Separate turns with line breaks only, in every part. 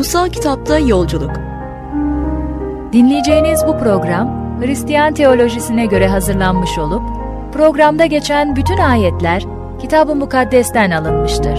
Kutsal Kitapta Yolculuk.
Dinleyeceğiniz bu program, Hristiyan teolojisine göre hazırlanmış olup, programda geçen bütün ayetler, Kitab-ı Mukaddes'ten alınmıştır.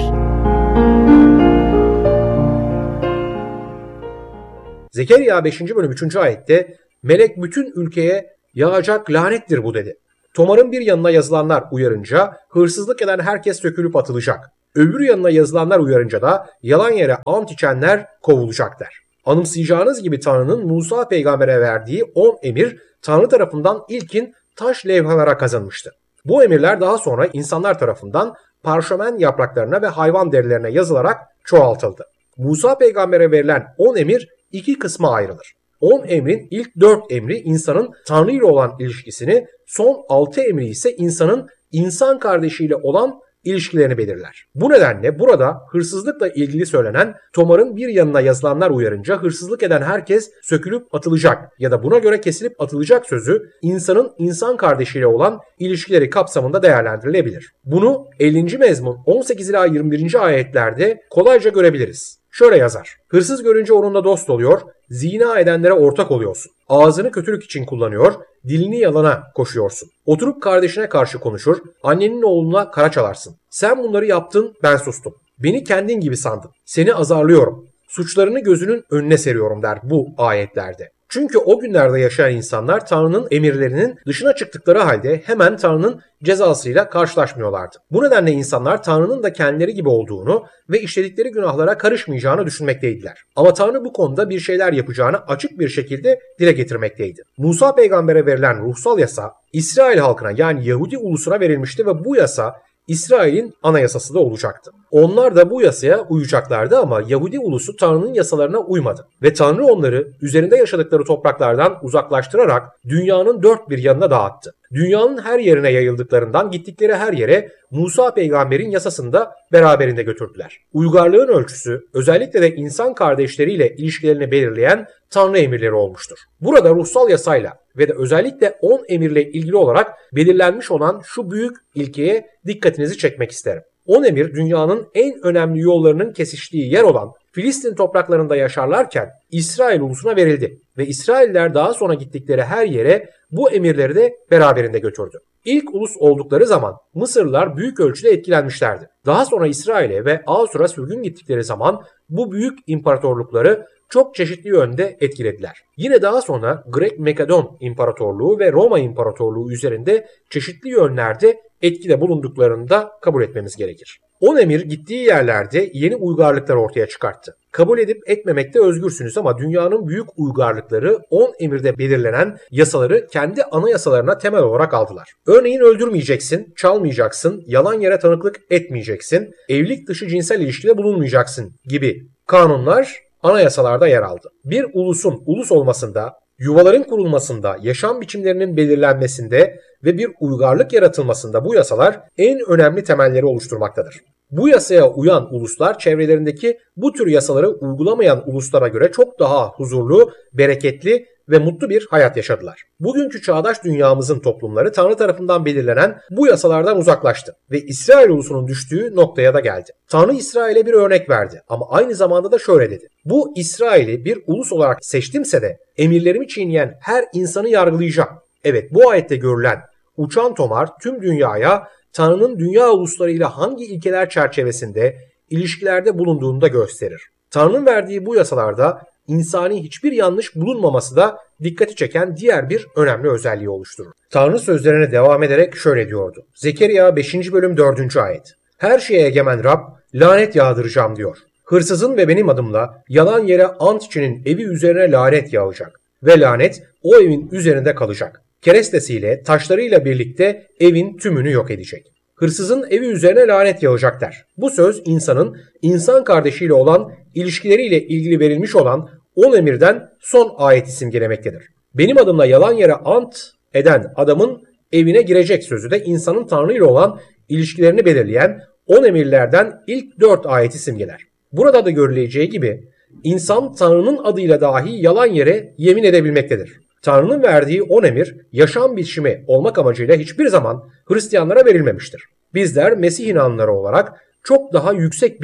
Zekeriya 5. bölüm 3. ayette, melek bütün ülkeye yağacak lanettir bu dedi. Tomarın bir yanına yazılanlar uyarınca, hırsızlık eden herkes sökülüp atılacak. Öbür yanına yazılanlar uyarınca da yalan yere ant içenler kovulacak der. Anımsayacağınız gibi Tanrı'nın Musa peygambere verdiği 10 emir Tanrı tarafından ilkin taş levhalara kazanmıştı. Bu emirler daha sonra insanlar tarafından parşömen yapraklarına ve hayvan derilerine yazılarak çoğaltıldı. Musa peygambere verilen 10 emir iki kısma ayrılır. 10 emrin ilk 4 emri insanın Tanrı ile olan ilişkisini, son 6 emri ise insanın insan kardeşiyle olan ilişkilerini belirler. Bu nedenle burada hırsızlıkla ilgili söylenen tomarın bir yanına yazılanlar uyarınca hırsızlık eden herkes sökülüp atılacak ya da buna göre kesilip atılacak sözü insanın insan kardeşiyle olan ilişkileri kapsamında değerlendirilebilir. Bunu 50. mezmun 18 ila 21. ayetlerde kolayca görebiliriz. Şöyle yazar: hırsız görünce onunla dost oluyor, zina edenlere ortak oluyorsun. Ağzını kötülük için kullanıyor, dilini yalana koşuyorsun. Oturup kardeşine karşı konuşur, annenin oğluna kara çalarsın. Sen bunları yaptın, ben sustum. Beni kendin gibi sandın. Seni azarlıyorum. Suçlarını gözünün önüne seriyorum der bu ayetlerde. Çünkü o günlerde yaşayan insanlar Tanrı'nın emirlerinin dışına çıktıkları halde hemen Tanrı'nın cezasıyla karşılaşmıyorlardı. Bu nedenle insanlar Tanrı'nın da kendileri gibi olduğunu ve işledikleri günahlara karışmayacağını düşünmekteydiler. Ama Tanrı bu konuda bir şeyler yapacağını açık bir şekilde dile getirmekteydi. Musa peygambere verilen ruhsal yasa İsrail halkına yani Yahudi ulusuna verilmişti ve bu yasa İsrail'in anayasası da olacaktı. Onlar da bu yasaya uyacaklardı ama Yahudi ulusu Tanrı'nın yasalarına uymadı. Ve Tanrı onları üzerinde yaşadıkları topraklardan uzaklaştırarak dünyanın dört bir yanına dağıttı. Dünyanın her yerine yayıldıklarından gittikleri her yere Musa peygamberin yasasını da beraberinde götürdüler. Uygarlığın ölçüsü özellikle de insan kardeşleriyle ilişkilerini belirleyen Tanrı emirleri olmuştur. Burada ruhsal yasayla ve de özellikle 10 emirle ilgili olarak belirlenmiş olan şu büyük ilkeye dikkatinizi çekmek isterim. 10 emir dünyanın en önemli yollarının kesiştiği yer olan Filistin topraklarında yaşarlarken İsrail ulusuna verildi ve İsrailler daha sonra gittikleri her yere bu emirleri de beraberinde götürdü. İlk ulus oldukları zaman Mısırlılar büyük ölçüde etkilenmişlerdi. Daha sonra İsrail'e ve Asur'a sürgün gittikleri zaman bu büyük imparatorlukları çok çeşitli yönde etkilediler. Yine daha sonra Grek-Makedon İmparatorluğu ve Roma İmparatorluğu üzerinde çeşitli yönlerde etkide bulunduklarını da kabul etmemiz gerekir. 10 emir gittiği yerlerde yeni uygarlıklar ortaya çıkarttı. Kabul edip etmemekte özgürsünüz ama dünyanın büyük uygarlıkları 10 emirde belirlenen yasaları kendi anayasalarına temel olarak aldılar. Örneğin öldürmeyeceksin, çalmayacaksın, yalan yere tanıklık etmeyeceksin, evlilik dışı cinsel ilişkide bulunmayacaksın gibi kanunlar anayasalarda yer aldı. Bir ulusun ulus olmasında, yuvaların kurulmasında, yaşam biçimlerinin belirlenmesinde ve bir uygarlık yaratılmasında bu yasalar en önemli temelleri oluşturmaktadır. Bu yasaya uyan uluslar çevrelerindeki bu tür yasaları uygulamayan uluslara göre çok daha huzurlu, bereketli ve mutlu bir hayat yaşadılar. Bugünkü çağdaş dünyamızın toplumları Tanrı tarafından belirlenen bu yasalardan uzaklaştı ve İsrail ulusunun düştüğü noktaya da geldi. Tanrı İsrail'e bir örnek verdi ama aynı zamanda da şöyle dedi: bu İsrail'i bir ulus olarak seçtimse de emirlerimi çiğneyen her insanı yargılayacağım. Evet, bu ayette görülen uçan tomar tüm dünyaya Tanrı'nın dünya uluslarıyla hangi ilkeler çerçevesinde ilişkilerde bulunduğunu da gösterir. Tanrı'nın verdiği bu yasalarda insani hiçbir yanlış bulunmaması da dikkati çeken diğer bir önemli özelliği oluşturur. Tanrı sözlerine devam ederek şöyle diyordu. Zekeriya 5. bölüm 4. ayet. Her şeye egemen Rab lanet yağdıracağım diyor. Hırsızın ve benim adımla yalan yere ant içinin evi üzerine lanet yağacak ve lanet o evin üzerinde kalacak. Kerestesiyle, taşlarıyla birlikte evin tümünü yok edecek. Hırsızın evi üzerine lanet yağacak der. Bu söz insanın insan kardeşiyle olan ilişkileriyle ilgili verilmiş olan 10 emirden son ayeti simgelemektedir. Benim adımla yalan yere ant eden adamın evine girecek sözü de insanın Tanrı ile olan ilişkilerini belirleyen 10 emirlerden ilk 4 ayeti simgeler. Burada da görüleceği gibi insan Tanrı'nın adıyla dahi yalan yere yemin edebilmektedir. Tanrı'nın verdiği 10 emir yaşam biçimi olmak amacıyla hiçbir zaman Hristiyanlara verilmemiştir. Bizler Mesih inananları olarak çok daha yüksek bir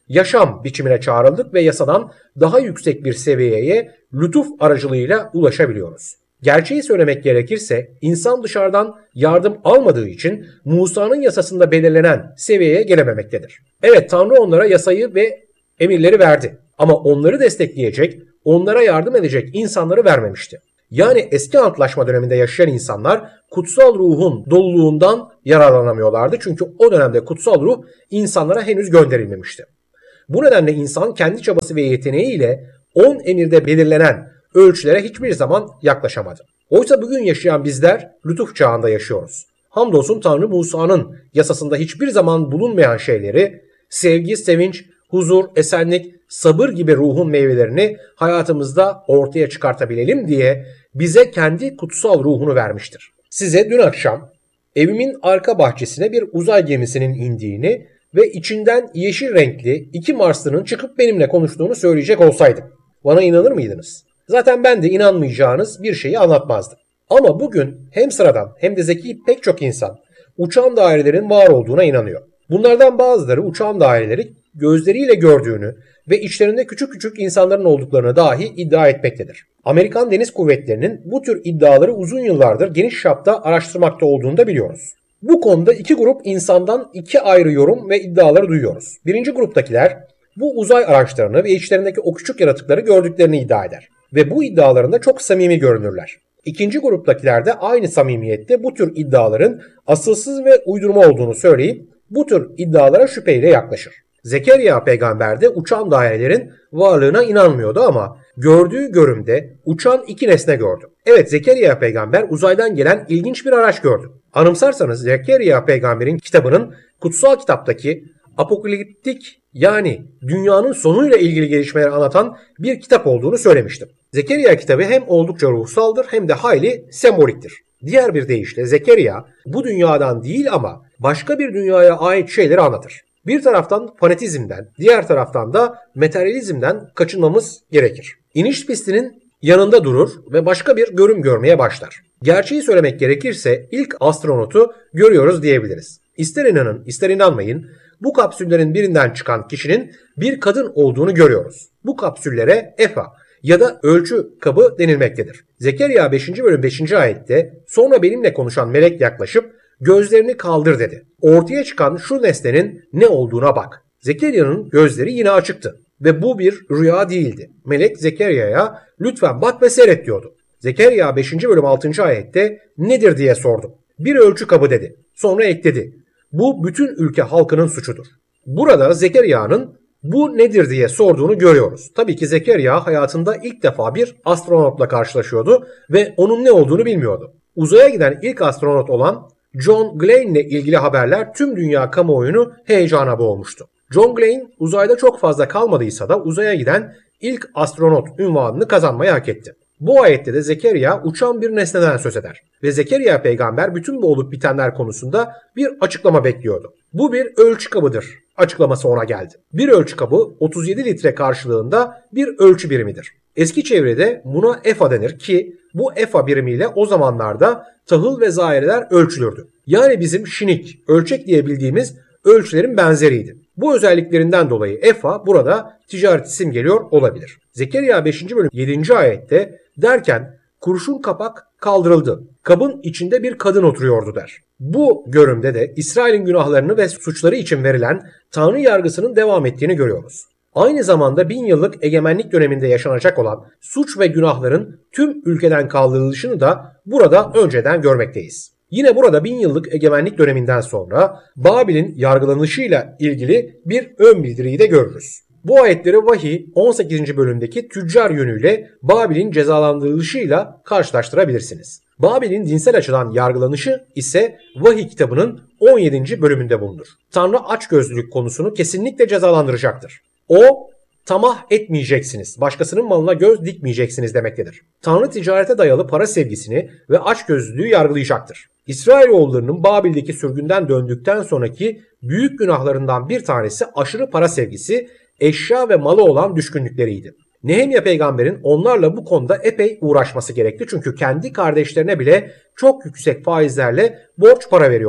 yaşam biçimine çağrıldık ve yasadan daha yüksek bir seviyeye lütuf aracılığıyla ulaşabiliyoruz. Gerçeği söylemek gerekirse insan dışarıdan yardım almadığı için Musa'nın yasasında belirlenen seviyeye gelememektedir. Evet, Tanrı onlara yasayı ve emirleri verdi ama onları destekleyecek, onlara yardım edecek insanları vermemişti. Yani eski antlaşma döneminde yaşayan insanlar kutsal ruhun doluluğundan yararlanamıyorlardı. Çünkü o dönemde kutsal ruh insanlara henüz gönderilmemişti. Bu nedenle insan kendi çabası ve yeteneğiyle 10 emirde belirlenen ölçülere hiçbir zaman yaklaşamadı. Oysa bugün yaşayan bizler lütuf çağında yaşıyoruz. Hamdolsun Tanrı Musa'nın yasasında hiçbir zaman bulunmayan şeyleri, sevgi, sevinç, huzur, esenlik, sabır gibi ruhun meyvelerini hayatımızda ortaya çıkartabilelim diye bize kendi kutsal ruhunu vermiştir. Size dün akşam evimin arka bahçesine bir uzay gemisinin indiğini ve içinden yeşil renkli 2 Marslı'nın çıkıp benimle konuştuğunu söyleyecek olsaydım, bana inanır mıydınız? Zaten ben de inanmayacağınız bir şeyi anlatmazdım. Ama bugün hem sıradan hem de zeki pek çok insan uçan dairelerin var olduğuna inanıyor. Bunlardan bazıları uçan daireleri gözleriyle gördüğünü ve içlerinde küçük küçük insanların olduklarını dahi iddia etmektedir. Amerikan Deniz Kuvvetleri'nin bu tür iddiaları uzun yıllardır geniş çapta araştırmakta olduğunu da biliyoruz. Bu konuda 2 grup insandan 2 ayrı yorum ve iddiaları duyuyoruz. Birinci gruptakiler bu uzay araçlarını ve içlerindeki o küçük yaratıkları gördüklerini iddia eder ve bu iddialarında çok samimi görünürler. İkinci gruptakiler de aynı samimiyette bu tür iddiaların asılsız ve uydurma olduğunu söyleyip bu tür iddialara şüpheyle yaklaşır. Zekeriya peygamber de uçan dairelerin varlığına inanmıyordu ama gördüğü görümde uçan 2 nesne gördü. Evet, Zekeriya peygamber uzaydan gelen ilginç bir araç gördü. Anımsarsanız Zekeriya peygamberin kitabının kutsal kitaptaki apokaliptik, yani dünyanın sonuyla ilgili gelişmeleri anlatan bir kitap olduğunu söylemiştim. Zekeriya kitabı hem oldukça ruhsaldır hem de hayli semboliktir. Diğer bir deyişle Zekeriya bu dünyadan değil ama başka bir dünyaya ait şeyleri anlatır. Bir taraftan fanatizmden, diğer taraftan da materyalizmden kaçınmamız gerekir. İniş pistinin yanında durur ve başka bir görüm görmeye başlar. Gerçeği söylemek gerekirse ilk astronotu görüyoruz diyebiliriz. İster inanın ister inanmayın, bu kapsüllerin birinden çıkan kişinin bir kadın olduğunu görüyoruz. Bu kapsüllere EFA ya da ölçü kabı denilmektedir. Zekeriya 5. bölüm 5. ayette sonra benimle konuşan melek yaklaşıp gözlerini kaldır dedi. Ortaya çıkan şu nesnenin ne olduğuna bak. Zekeriya'nın gözleri yine açıktı ve bu bir rüya değildi. Melek Zekeriya'ya lütfen bak ve seyret diyordu. Zekeriya 5. bölüm 6. ayette nedir diye sordu. Bir ölçü kabı dedi. Sonra ekledi. Bu bütün ülke halkının suçudur. Burada Zekeriya'nın bu nedir diye sorduğunu görüyoruz. Tabii ki Zekeriya hayatında ilk defa bir astronotla karşılaşıyordu ve onun ne olduğunu bilmiyordu. Uzaya giden ilk astronot olan John Glenn ile ilgili haberler tüm dünya kamuoyunu heyecana boğmuştu. John Glenn uzayda çok fazla kalmadıysa da uzaya giden ilk astronot unvanını kazanmayı hak etti. Bu ayette de Zekeriya uçan bir nesneden söz eder ve Zekeriya peygamber bütün bu olup bitenler konusunda bir açıklama bekliyordu. Bu bir ölçü kabıdır açıklaması ona geldi. Bir ölçü kabı 37 litre karşılığında bir ölçü birimidir. Eski çevrede buna EFA denir ki bu EFA birimiyle o zamanlarda tahıl ve zaireler ölçülürdü. Yani bizim şinik, ölçek diye bildiğimiz ölçülerin benzeriydi. Bu özelliklerinden dolayı EFA burada ticaret isim geliyor olabilir. Zekeriya 5. bölüm 7. ayette derken kurşun kapak kaldırıldı. Kabın içinde bir kadın oturuyordu der. Bu görümde de İsrail'in günahlarını ve suçları için verilen Tanrı yargısının devam ettiğini görüyoruz. Aynı zamanda 1000 yıllık egemenlik döneminde yaşanacak olan suç ve günahların tüm ülkeden kaldırılışını da burada önceden görmekteyiz. Yine burada 1000 yıllık egemenlik döneminden sonra Babil'in yargılanışıyla ilgili bir ön bildiriyi de görürüz. Bu ayetleri Vahiy 18. bölümdeki tüccar yönüyle Babil'in cezalandırılışıyla karşılaştırabilirsiniz. Babil'in dinsel açıdan yargılanışı ise Vahiy kitabının 17. bölümünde bulunur. Tanrı açgözlülük konusunu kesinlikle cezalandıracaktır. O, tamah etmeyeceksiniz, başkasının malına göz dikmeyeceksiniz demektedir. Tanrı ticarete dayalı para sevgisini ve açgözlülüğü yargılayacaktır. İsrailoğullarının Babil'deki sürgünden döndükten sonraki büyük günahlarından bir tanesi aşırı para sevgisi, eşya ve malı olan düşkünlükleriydi. Nehemya peygamberin onlarla bu konuda epey uğraşması gerekti çünkü kendi kardeşlerine bile çok yüksek faizlerle borç para veriyorlardı.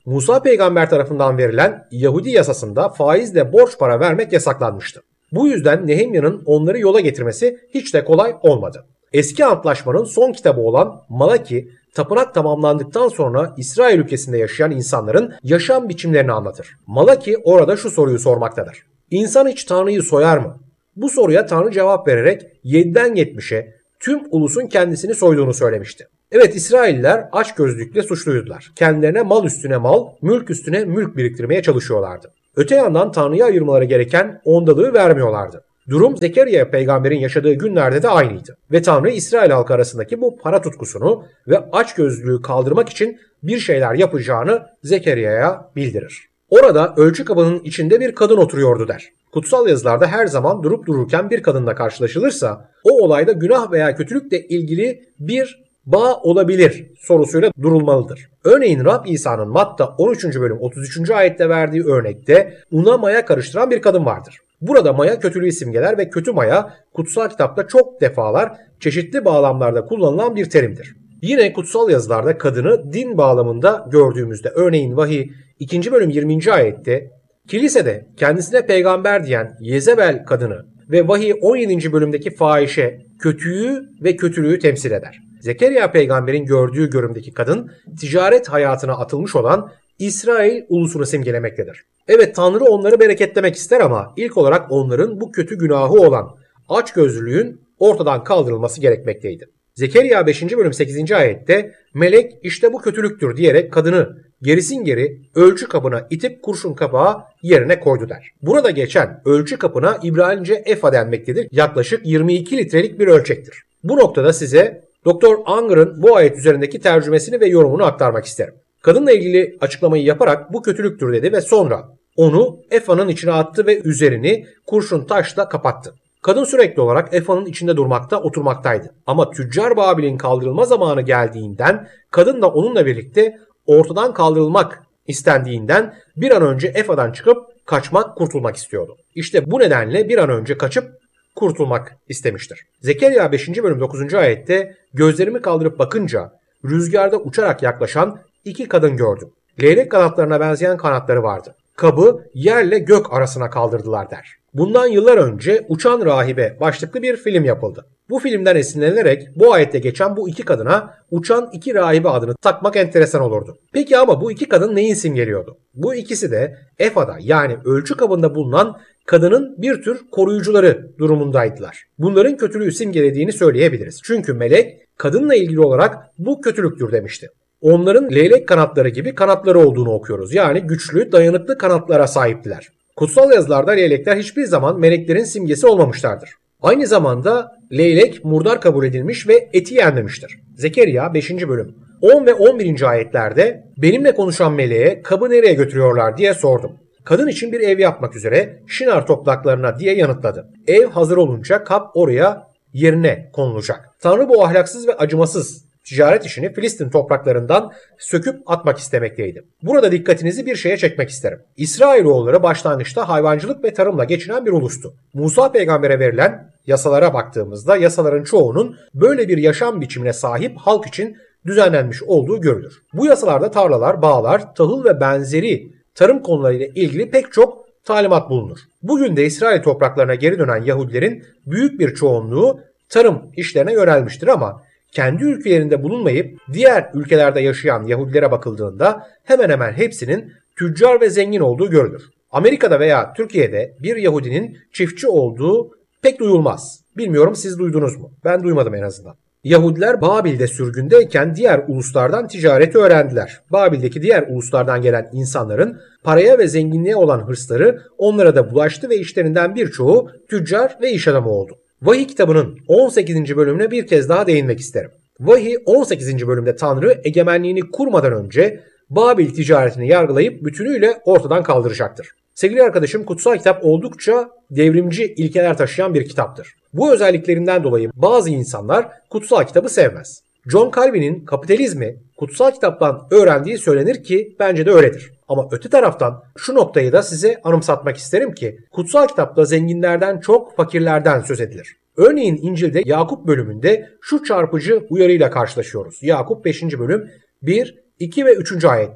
Musa peygamber tarafından verilen Yahudi yasasında faizle borç para vermek yasaklanmıştı. Bu yüzden Nehemya'nın onları yola getirmesi hiç de kolay olmadı. Eski antlaşmanın son kitabı olan Malaki, tapınak tamamlandıktan sonra İsrail ülkesinde yaşayan insanların yaşam biçimlerini anlatır. Malaki orada şu soruyu sormaktadır: İnsan hiç Tanrı'yı soyar mı? Bu soruya Tanrı cevap vererek 7'den 70'e tüm ulusun kendisini soyduğunu söylemişti. Evet, İsrailliler açgözlülükle suçluydular. Kendilerine mal üstüne mal, mülk üstüne mülk biriktirmeye çalışıyorlardı. Öte yandan Tanrı'ya ayırmaları gereken ondalığı vermiyorlardı. Durum Zekeriya peygamberin yaşadığı günlerde de aynıydı. Ve Tanrı İsrail halkı arasındaki bu para tutkusunu ve açgözlülüğü kaldırmak için bir şeyler yapacağını Zekeriya'ya bildirir. Orada ölçü kabının içinde bir kadın oturuyordu der. Kutsal yazılarda her zaman durup dururken bir kadınla karşılaşılırsa o olayda günah veya kötülükle ilgili bir bağ olabilir sorusuyla durulmalıdır. Örneğin Rab İsa'nın Matta 13. bölüm 33. ayette verdiği örnekte una maya karıştıran bir kadın vardır. Burada maya kötülüğü simgeler ve kötü maya kutsal kitapta çok defalar çeşitli bağlamlarda kullanılan bir terimdir. Yine kutsal yazılarda kadını din bağlamında gördüğümüzde örneğin Vahiy 2. bölüm 20. ayette kilisede kendisine peygamber diyen Yezebel kadını ve Vahiy 17. bölümdeki fahişe kötüyü ve kötülüğü temsil eder. Zekeriya peygamberin gördüğü görümdeki kadın ticaret hayatına atılmış olan İsrail ulusunu simgelemektedir. Evet, Tanrı onları bereketlemek ister ama ilk olarak onların bu kötü günahı olan açgözlülüğün ortadan kaldırılması gerekmekteydi. Zekeriya 5. bölüm 8. ayette melek işte bu kötülüktür diyerek kadını gerisin geri ölçü kabına itip kurşun kapağı yerine koydu der. Burada geçen ölçü kabına İbranice efa denmektedir. Yaklaşık 22 litrelik bir ölçektir. Bu noktada size Dr. Unger'ın bu ayet üzerindeki tercümesini ve yorumunu aktarmak isterim. Kadınla ilgili açıklamayı yaparak bu kötülüktür dedi ve sonra onu efanın içine attı ve üzerini kurşun taşla kapattı. Kadın sürekli olarak efanın içinde durmakta, oturmaktaydı. Ama tüccar Babil'in kaldırılma zamanı geldiğinden kadın da onunla birlikte ortadan kaldırılmak istendiğinden bir an önce efadan çıkıp kaçmak, kurtulmak istiyordu. İşte bu nedenle bir an önce kaçıp kurtulmak istemiştir. Zekeriya 5. bölüm 9. ayette gözlerimi kaldırıp bakınca rüzgarda uçarak yaklaşan iki kadın gördüm. Leylek kanatlarına benzeyen kanatları vardı. Kabı yerle gök arasına kaldırdılar der. Bundan yıllar önce Uçan Rahibe başlıklı bir film yapıldı. Bu filmden esinlenilerek bu ayette geçen bu iki kadına Uçan İki Rahibe adını takmak enteresan olurdu. Peki ama bu iki kadın neyin simgeliyordu? Bu ikisi de efada yani ölçü kabında bulunan kadının bir tür koruyucuları durumundaydılar. Bunların kötülüğü simgelediğini söyleyebiliriz. Çünkü melek kadınla ilgili olarak bu kötülüktür demişti. Onların leylek kanatları gibi kanatları olduğunu okuyoruz. Yani güçlü, dayanıklı kanatlara sahiptiler. Kutsal yazılarda leylekler hiçbir zaman meleklerin simgesi olmamışlardır. Aynı zamanda leylek murdar kabul edilmiş ve eti yenmemiştir. Zekeriya 5. bölüm 10 ve 11. ayetlerde benimle konuşan meleğe kabı nereye götürüyorlar diye sordum. Kadın için bir ev yapmak üzere Şinar topraklarına diye yanıtladı. Ev hazır olunca kap oraya yerine konulacak. Tanrı bu ahlaksız ve acımasız ticaret işini Filistin topraklarından söküp atmak istemekteydi. Burada dikkatinizi bir şeye çekmek isterim. İsrailoğulları başlangıçta hayvancılık ve tarımla geçinen bir ulustu. Musa peygambere verilen yasalara baktığımızda yasaların çoğunun böyle bir yaşam biçimine sahip halk için düzenlenmiş olduğu görülür. Bu yasalarda tarlalar, bağlar, tahıl ve benzeri tarım konularıyla ilgili pek çok talimat bulunur. Bugün de İsrail topraklarına geri dönen Yahudilerin büyük bir çoğunluğu tarım işlerine yönelmiştir ama kendi ülkelerinde bulunmayıp diğer ülkelerde yaşayan Yahudilere bakıldığında hemen hemen hepsinin tüccar ve zengin olduğu görülür. Amerika'da veya Türkiye'de bir Yahudinin çiftçi olduğu pek duyulmaz. Bilmiyorum siz duydunuz mu? Ben duymadım en azından. Yahudiler Babil'de sürgündeyken diğer uluslardan ticareti öğrendiler. Babil'deki diğer uluslardan gelen insanların paraya ve zenginliğe olan hırsları onlara da bulaştı ve işlerinden birçoğu tüccar ve iş adamı oldu. Vahiy kitabının 18. bölümüne bir kez daha değinmek isterim. Vahiy 18. bölümde Tanrı egemenliğini kurmadan önce Babil ticaretini yargılayıp bütünüyle ortadan kaldıracaktır. Sevgili arkadaşım, kutsal kitap oldukça devrimci ilkeler taşıyan bir kitaptır. Bu özelliklerinden dolayı bazı insanlar kutsal kitabı sevmez. John Calvin'in kapitalizmi kutsal kitaptan öğrendiği söylenir ki bence de öyledir. Ama öte taraftan şu noktayı da size anımsatmak isterim ki kutsal kitapta zenginlerden çok fakirlerden söz edilir. Örneğin İncil'de Yakup bölümünde şu çarpıcı uyarıyla karşılaşıyoruz. Yakup 5. bölüm 1, 2 ve 3. ayetler.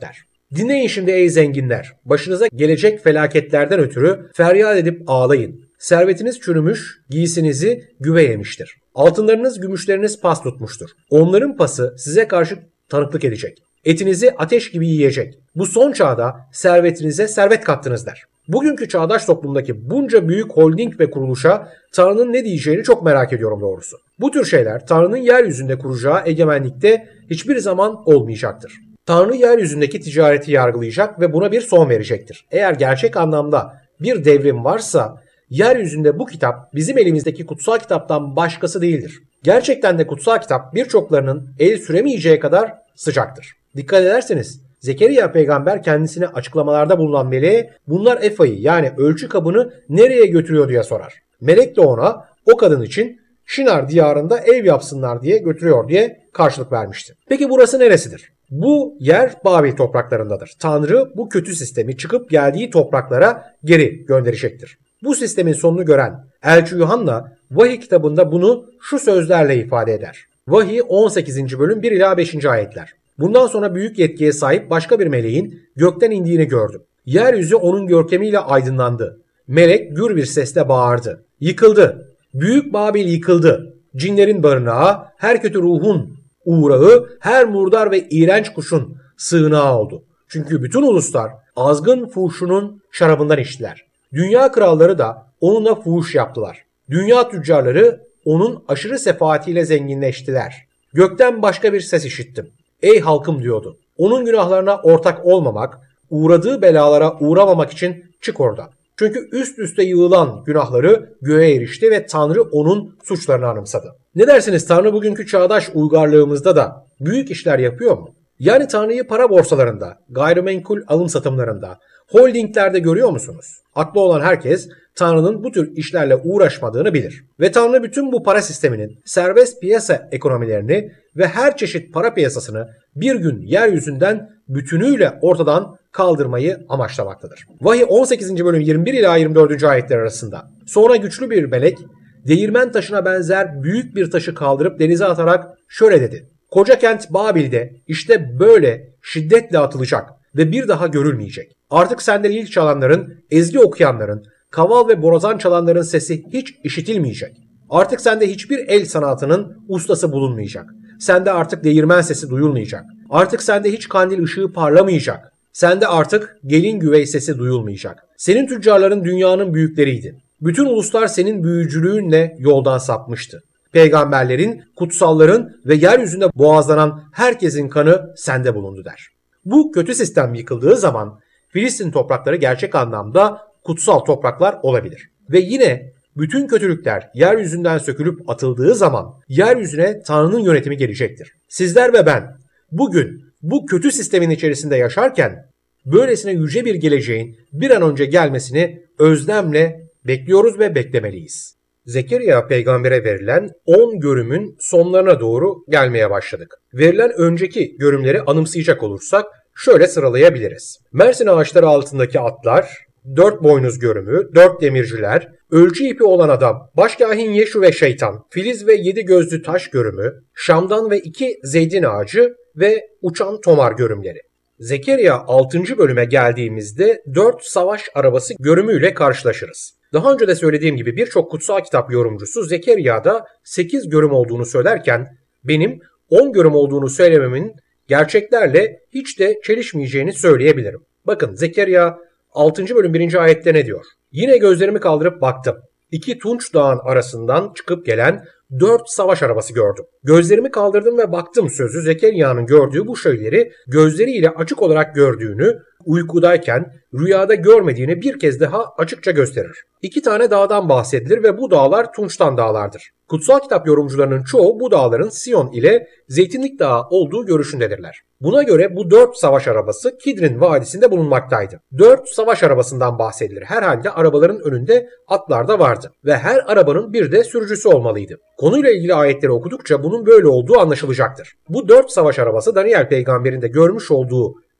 Dinleyin şimdi ey zenginler, başınıza gelecek felaketlerden ötürü feryat edip ağlayın. Servetiniz çürümüş, giysinizi güve yemiştir. Altınlarınız, gümüşleriniz pas tutmuştur. Onların pası size karşı tanıklık edecek. Etinizi ateş gibi yiyecek. Bu son çağda servetinize servet kattınız der. Bugünkü çağdaş toplumdaki bunca büyük holding ve kuruluşa Tanrı'nın ne diyeceğini çok merak ediyorum doğrusu. Bu tür şeyler Tanrı'nın yeryüzünde kuracağı egemenlikte hiçbir zaman olmayacaktır. Tanrı yeryüzündeki ticareti yargılayacak ve buna bir son verecektir. Eğer gerçek anlamda bir devrim varsa yeryüzünde bu kitap bizim elimizdeki kutsal kitaptan başkası değildir. Gerçekten de kutsal kitap birçoklarının el süremeyeceği kadar sıcaktır. Dikkat ederseniz Zekeriya peygamber kendisine açıklamalarda bulunan meleğe bunlar efayı yani ölçü kabını nereye götürüyor diye sorar. Melek de ona o kadın için Şinar diyarında ev yapsınlar diye götürüyor diye karşılık vermişti. Peki burası neresidir? Bu yer Babil topraklarındadır. Tanrı bu kötü sistemi çıkıp geldiği topraklara geri gönderecektir. Bu sistemin sonunu gören Elçi Yuhanna Vahiy kitabında bunu şu sözlerle ifade eder. Vahiy 18. bölüm 1 ila 5. ayetler. Bundan sonra büyük yetkiye sahip başka bir meleğin gökten indiğini gördüm. Yeryüzü onun görkemiyle aydınlandı. Melek gür bir sesle bağırdı. Yıkıldı. Büyük Babil yıkıldı. Cinlerin barınağı, her kötü ruhun uğrağı, her murdar ve iğrenç kuşun sığınağı oldu. Çünkü bütün uluslar azgın fuhuşunun şarabından içtiler. Dünya kralları da onunla fuhuş yaptılar. Dünya tüccarları onun aşırı sefaatiyle zenginleştiler. Gökten başka bir ses işittim. Ey halkım diyordu. Onun günahlarına ortak olmamak, uğradığı belalara uğramamak için çık oradan. Çünkü üst üste yığılan günahları göğe erişti ve Tanrı onun suçlarını anımsadı. Ne dersiniz, Tanrı bugünkü çağdaş uygarlığımızda da büyük işler yapıyor mu? Yani Tanrı'yı para borsalarında, gayrimenkul alım satımlarında, holdinglerde görüyor musunuz? Aklı olan herkes Tanrı'nın bu tür işlerle uğraşmadığını bilir. Ve Tanrı bütün bu para sisteminin serbest piyasa ekonomilerini ve her çeşit para piyasasını bir gün yeryüzünden bütünüyle ortadan kaldırmayı amaçlamaktadır. Vahiy 18. bölüm 21 ila 24. ayetler arasında. Sonra güçlü bir melek değirmen taşına benzer büyük bir taşı kaldırıp denize atarak şöyle dedi. Koca kent Babil'de işte böyle şiddetle atılacak ve bir daha görülmeyecek. Artık sende lil çalanların, ezgi okuyanların, kaval ve borazan çalanların sesi hiç işitilmeyecek. Artık sende hiçbir el sanatının ustası bulunmayacak. Sende artık değirmen sesi duyulmayacak. Artık sende hiç kandil ışığı parlamayacak. Sende artık gelin güvey sesi duyulmayacak. Senin tüccarların dünyanın büyükleriydi. Bütün uluslar senin büyücülüğünle yoldan sapmıştı. Peygamberlerin, kutsalların ve yeryüzünde boğazlanan herkesin kanı sende bulundu der. Bu kötü sistem yıkıldığı zaman Filistin toprakları gerçek anlamda kutsal topraklar olabilir. Ve yine bütün kötülükler yeryüzünden sökülüp atıldığı zaman yeryüzüne Tanrı'nın yönetimi gelecektir. Sizler ve ben bugün bu kötü sistemin içerisinde yaşarken böylesine yüce bir geleceğin bir an önce gelmesini özlemle bekliyoruz ve beklemeliyiz. Zekeriya peygambere verilen 10 görümün sonlarına doğru gelmeye başladık. Verilen önceki görümleri anımsayacak olursak şöyle sıralayabiliriz. Mersin ağaçları altındaki atlar, 4 boynuz görümü, 4 demirciler, ölçü ipi olan adam, başkahin Yeşu ve şeytan, filiz ve 7 gözlü taş görümü, Şam'dan ve 2 zeytin ağacı ve uçan tomar görümleri. Zekeriya 6. bölüme geldiğimizde 4 savaş arabası görümüyle karşılaşırız. Daha önce de söylediğim gibi birçok kutsal kitap yorumcusu Zekeriya'da 8 görüm olduğunu söylerken benim 10 görüm olduğunu söylememin gerçeklerle hiç de çelişmeyeceğini söyleyebilirim. Bakın Zekeriya 6. bölüm 1. ayette ne diyor? Yine gözlerimi kaldırıp baktım. 2 tunç dağın arasından çıkıp gelen 4 savaş arabası gördüm. Gözlerimi kaldırdım ve baktım sözü Zekeriya'nın gördüğü bu şeyleri gözleriyle açık olarak gördüğünü, uykudayken rüyada görmediğini bir kez daha açıkça gösterir. 2 tane dağdan bahsedilir ve bu dağlar Tunç'tan dağlardır. Kutsal kitap yorumcularının çoğu bu dağların Siyon ile Zeytinlik Dağı olduğu görüşündedirler. Buna göre bu 4 savaş arabası Kidrin Vadisi'nde bulunmaktaydı. 4 savaş arabasından bahsedilir. Herhalde arabaların önünde atlar da vardı ve her arabanın bir de sürücüsü olmalıydı. Konuyla ilgili ayetleri okudukça bunun böyle olduğu anlaşılacaktır. Bu 4 savaş arabası Daniel peygamberin de görmüş olduğu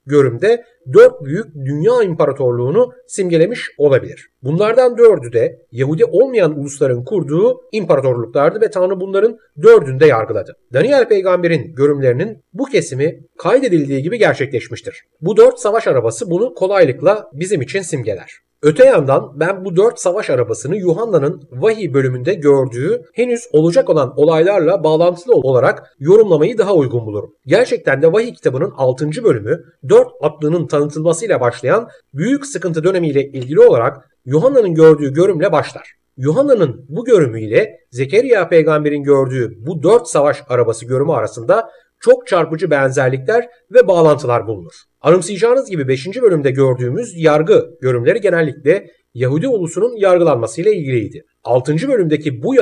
görümde 4 büyük dünya imparatorluğunu simgelemiş olabilir. Bunlardan 4'ü de Yahudi olmayan ulusların kurduğu imparatorluklardı ve Tanrı bunların 4'ünü de yargıladı. Daniel peygamberin görümlerinin bu kesimi kaydedildiği gibi gerçekleşmiştir. Bu 4 savaş arabası bunu kolaylıkla bizim için simgeler. Öte yandan ben bu 4 savaş arabasını Yuhanna'nın vahiy bölümünde gördüğü henüz olacak olan olaylarla bağlantılı olarak yorumlamayı daha uygun bulurum. Gerçekten de vahiy kitabının 6. bölümü 4 atlının tanıtılmasıyla başlayan büyük sıkıntı dönemiyle ilgili olarak Yuhanna'nın gördüğü görümle başlar. Yuhanna'nın bu görümüyle Zekeriya peygamberin gördüğü bu 4 savaş arabası görümü arasında çok çarpıcı benzerlikler ve bağlantılar bulunur. Anımsayacağınız gibi 5. bölümde gördüğümüz yargı görümleri genellikle Yahudi ulusunun yargılanmasıyla ilgiliydi. 6. bölümdeki bu